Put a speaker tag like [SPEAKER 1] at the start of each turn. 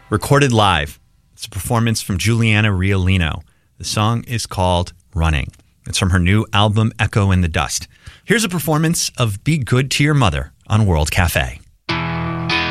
[SPEAKER 1] recorded live. It's a performance from Juliana Riolino. The song is called Running. It's from her new album, Echo in the Dust. Here's a performance of Be Good to Your Mother on World Cafe.